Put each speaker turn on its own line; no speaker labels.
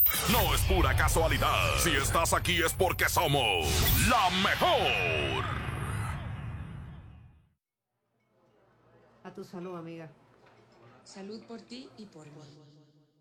No es pura casualidad. Si estás aquí es porque somos la mejor.
A tu salud, amiga.
Salud por ti y por mí.